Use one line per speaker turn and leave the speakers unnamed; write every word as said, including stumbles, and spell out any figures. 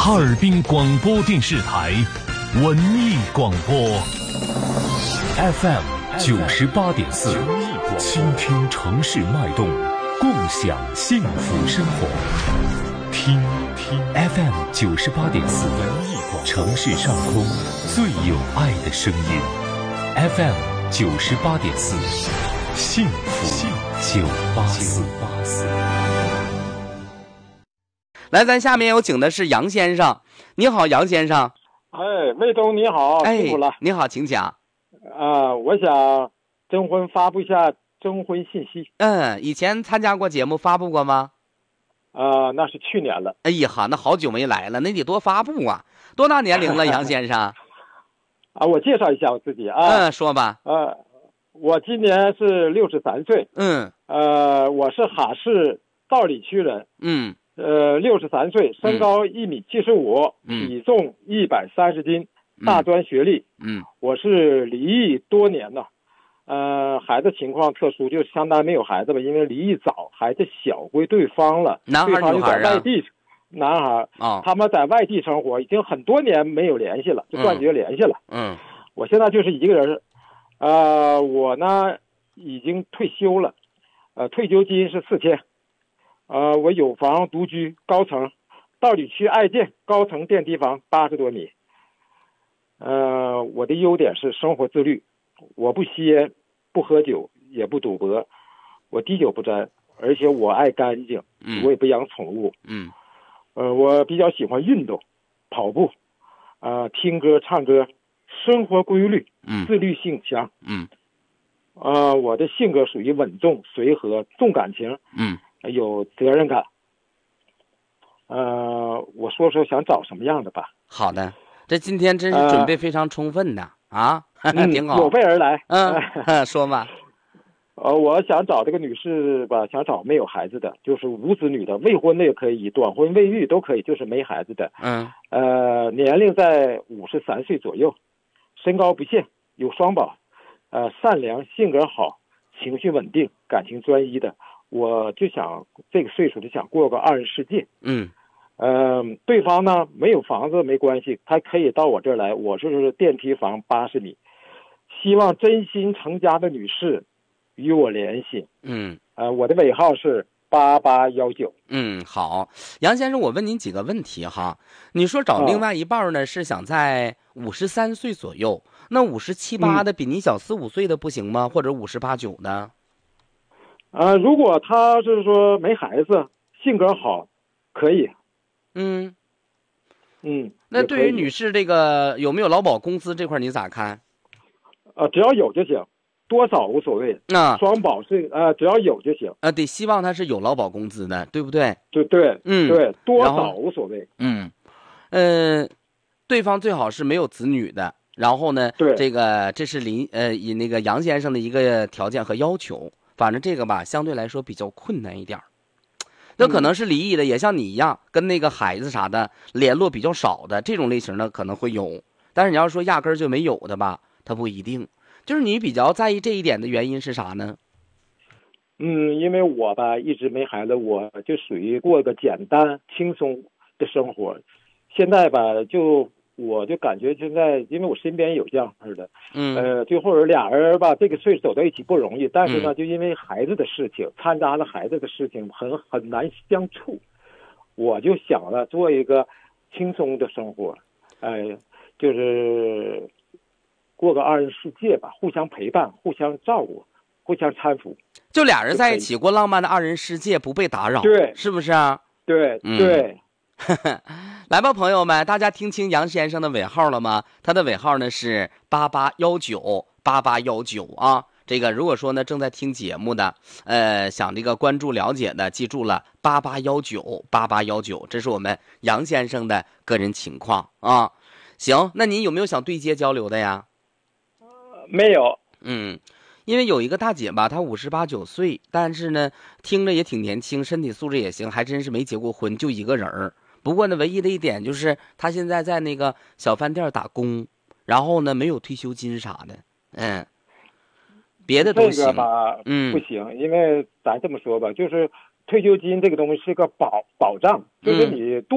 哈尔滨广播电视台文艺广播 F M 九十八点四，倾听城市脉动，共享幸福生活。听听 F M 九十八点四，城市上空最有爱的声音。F M 九十八点四，幸福九八四。
来，咱下面有请的是杨先生。你好，杨先生。
哎，魏东你好，辛苦了。
哎、你好，请讲。
啊、呃，我想征婚发布一下征婚信息。
嗯，以前参加过节目发布过吗？
啊、呃，那是去年了。
哎呀哈，那好久没来了，那得多发布啊！多大年龄了，杨先生？
啊，我介绍一下我自己啊。
嗯，说吧。
呃，我今年是六十三岁。
嗯。
呃，我是哈市道里区人。
嗯。
呃，六十三岁，身高一米七十五，体重一百三十斤，
嗯、
大专学历。
嗯，
我是离异多年了，呃，孩子情况特殊，就相当于没有孩子吧，因为离异早，孩子小归对方了。
男孩女孩啊？
外地，男孩。
哦，
他们在外地生活，已经很多年没有联系了，就断绝联系了。
嗯，
我现在就是一个人，呃，我呢已经退休了，呃，退休金是四千。呃，我有房独居，高层，道里区爱建，高层电梯房，八十多米。呃，我的优点是生活自律，我不吸烟，不喝酒，也不赌博，我滴酒不沾，而且我爱干净，
嗯、
我也不养宠物。
嗯，
呃，我比较喜欢运动，跑步，啊、呃，听歌唱歌，生活规律，
嗯，
自律性强。
嗯，
呃，我的性格属于稳重、随和、重感情。
嗯。
有责任感。呃，我说说想找什么样的吧。
好的，这今天真是准备非常充分的、呃、啊，挺好，
有备而来。
嗯，说吧。
呃，我想找这个女士吧，想找没有孩子的，就是无子女的，未婚的也可以，短婚未育都可以，就是没孩子的。
嗯。
呃，年龄在五十三岁左右，身高不限，有双保，呃，善良，性格好，情绪稳定，感情专一的。我就想这个岁数就想过个二人世界。
嗯，
呃，对方呢没有房子没关系，他可以到我这儿来，我是电梯房八十米。希望真心成家的女士与我联系。
嗯，
呃，我的尾号是八八一九。
嗯，好，杨先生，我问您几个问题哈。你说找另外一半呢、哦、是想在五十三岁左右，那五十七八的比你小四五岁的不行吗？嗯、或者五十八九的？
呃，如果他是说没孩子，性格好，可以。
嗯，
嗯。
那对于女士这个有没有劳保工资这块你咋看？
呃，只要有就行，多少无所谓。
啊，
双保是呃，只要有就行。
呃，得希望他是有劳保工资的，对不对？
对对，
嗯，
对，多少无所谓。
嗯，呃，对方最好是没有子女的。然后呢，
对
这个这是林呃以那个杨先生的一个条件和要求。反正这个吧，相对来说比较困难一点。那可能是离异的、嗯，也像你一样，跟那个孩子啥的联络比较少的这种类型的可能会有。但是你要说压根儿就没有的吧，他不一定。就是你比较在意这一点的原因是啥呢？
嗯，因为我吧一直没孩子，我就属于过个简单轻松的生活。现在吧就。我就感觉现在，因为我身边有这样式的，
嗯，
呃，就或者俩人吧，这个岁数走到一起不容易，但是呢，嗯、就因为孩子的事情，掺杂了孩子的事情，很很难相处。我就想了做一个轻松的生活，呃，就是过个二人世界吧，互相陪伴，互相照顾，互相搀扶，
就俩人在一起过浪漫的二人世界，不被打扰，
对，
是不是啊？
对，
嗯、
对。
来吧，朋友们，大家听清杨先生的尾号了吗？他的尾号呢是八八幺九八八幺九啊。这个如果说呢正在听节目的，呃，想这个关注了解的，记住了八八幺九八八幺九，这是我们杨先生的个人情况啊。行，那您有没有想对接交流的呀？
呃，没有。
嗯。因为有一个大姐吧，她五十八九岁，但是呢，听着也挺年轻，身体素质也行，还真是没结过婚，就一个人儿。不过呢，唯一的一点就是她现在在那个小饭店打工，然后呢，没有退休金啥的，嗯，别的都行。
这个吧，
嗯，
不行，因为咱这么说吧，就是退休金这个东西是个保保障，就是你多。